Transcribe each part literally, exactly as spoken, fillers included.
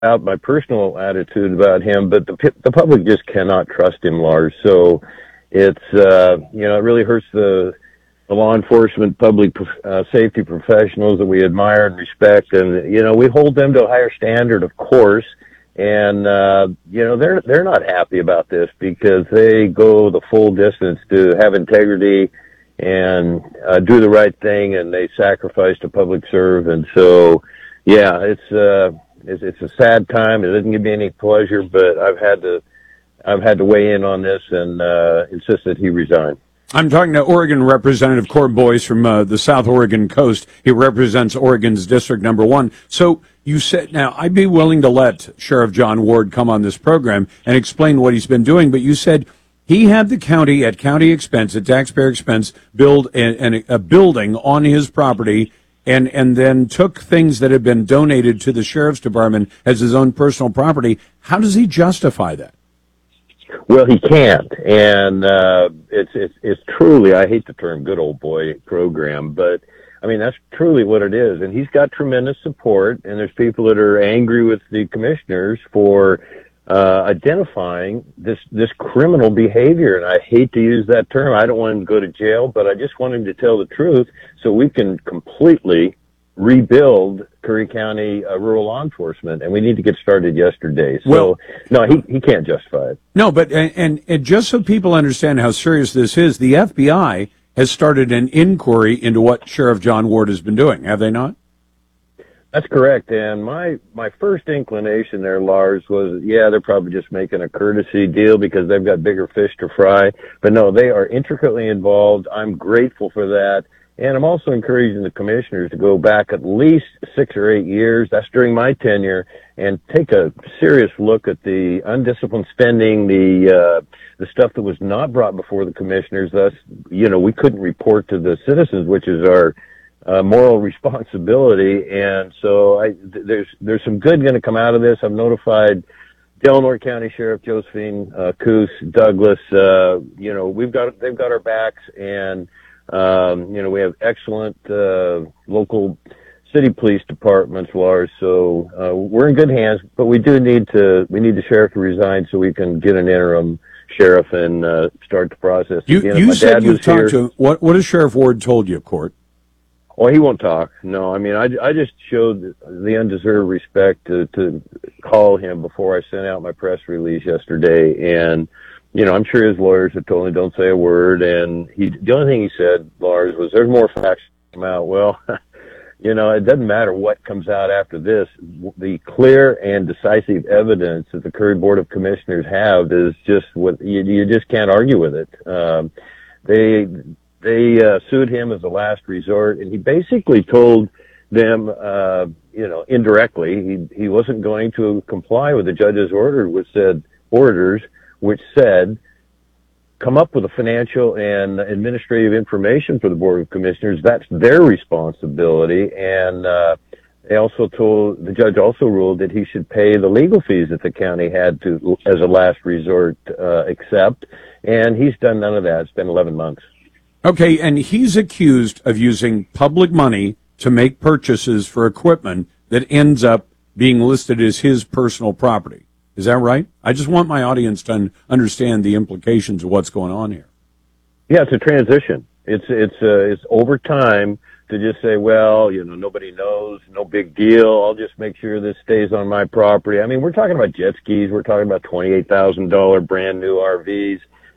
out my personal attitude about him, but the the public just cannot trust him, Lars. So it's uh, you know it really hurts the the law enforcement, public uh, safety professionals that we admire and respect, and you know we hold them to a higher standard, of course. And uh, you know they're they're not happy about this because they go the full distance to have integrity and uh, do the right thing, and they sacrifice to public serve. And so, yeah, it's uh, it's, it's a sad time. It doesn't give me any pleasure, but I've had to I've had to weigh in on this and uh, insist that he resign. I'm talking to Oregon Representative Court Boyce from uh, the South Oregon coast. He represents Oregon's District Number One. So you said, now I'd be willing to let Sheriff John Ward come on this program and explain what he's been doing, but you said he had the county at county expense, at taxpayer expense, build a, a building on his property, and and then took things that had been donated to the sheriff's department as his own personal property. How does he justify that? Well, he can't, and uh, it's it's it's truly, I hate the term "good old boy" program, but I mean that's truly what it is. And he's got tremendous support, and there's people that are angry with the commissioners for uh, identifying this this criminal behavior. And I hate to use that term. I don't want him to go to jail, but I just want him to tell the truth so we can completely rebuild Curry County uh, rural law enforcement, and we need to get started yesterday. So, well, no, he, he can't justify it. No, but, and, and, and just so people understand how serious this is, the F B I has started an inquiry into what Sheriff John Ward has been doing, have they not? That's correct, and my, my first inclination there, Lars, was, yeah, they're probably just making a courtesy deal because they've got bigger fish to fry, but no, they are intricately involved. I'm grateful for that. And I'm also encouraging the commissioners to go back at least six or eight years, that's during my tenure, and take a serious look at the undisciplined spending, the uh, the stuff that was not brought before the commissioners. Thus, you know, we couldn't report to the citizens, which is our uh, moral responsibility. And so I, th- there's there's some good going to come out of this. I've notified Delaware County Sheriff Josephine uh, Coos, Douglas. Uh, you know, we've got they've got our backs, and Um, you know, we have excellent uh, local city police departments, Lars. So uh, we're in good hands, but we do need to we need the sheriff to resign so we can get an interim sheriff and uh, start the process. You, again. you said you talked here, to him. What what has Sheriff Ward told you, Court? Well, he won't talk. No, I mean, I, I just showed the undeserved respect to, to call him before I sent out my press release yesterday, and you know, I'm sure his lawyers have told him don't say a word, and he, the only thing he said, Lars, was there's more facts to come out. Well, you know, it doesn't matter what comes out after this. The clear and decisive evidence that the Curry Board of Commissioners have is just what you, you just can't argue with it. Um, they, they, uh, sued him as a last resort, and he basically told them, uh, you know, indirectly, he, he wasn't going to comply with the judge's order, which said orders, which said, come up with a financial and administrative information for the Board of Commissioners. That's their responsibility. And uh, they also told, the judge also ruled that he should pay the legal fees that the county had to, as a last resort, uh, accept. And he's done none of that. It's been eleven months. Okay, and he's accused of using public money to make purchases for equipment that ends up being listed as his personal property. Is that right? I just want my audience to un- understand the implications of what's going on here. Yeah, it's a transition. It's it's uh, it's over time to just say, well, you know, nobody knows, no big deal. I'll just make sure this stays on my property. I mean, we're talking about jet skis. We're talking about twenty-eight thousand dollars brand new R Vs.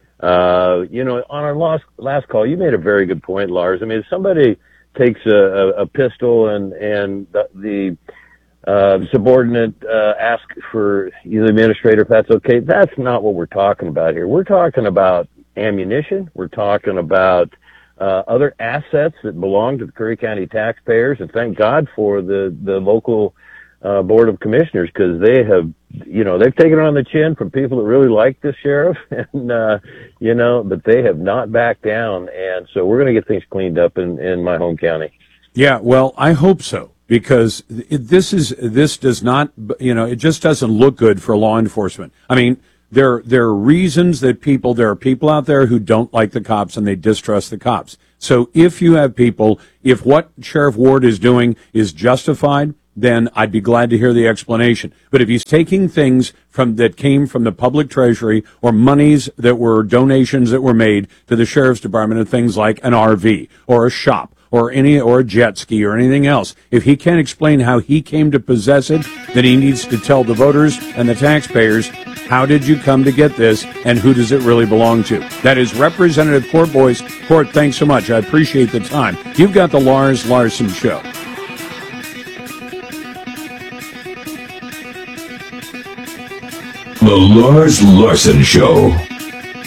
Uh, you know, on our last last call, you made a very good point, Lars. I mean, if somebody takes a, a, a pistol and and the, the Uh, subordinate, uh, ask for the administrator if that's okay. That's not what we're talking about here. We're talking about ammunition. We're talking about, uh, other assets that belong to the Curry County taxpayers. And thank God for the, the local, uh, Board of Commissioners, because they have, you know, they've taken it on the chin from people that really like this sheriff and, uh, you know, but they have not backed down. And so we're going to get things cleaned up in, in my home county. Yeah, well, I hope so. Because it, this is this does not, you know, it just doesn't look good for law enforcement. I mean, there there are reasons that people, there are people out there who don't like the cops and they distrust the cops. So if you have people, if what Sheriff Ward is doing is justified, then I'd be glad to hear the explanation. But if he's taking things from that came from the public treasury or monies that were donations that were made to the sheriff's department of things like an R V or a shop or any or a jet ski or anything else, if he can't explain how he came to possess it, then he needs to tell the voters and the taxpayers, how did you come to get this and who does it really belong to? That is Representative Court Boyce. Court, thanks so much. I appreciate the time. You've got the Lars Larson Show. The Lars Larson Show.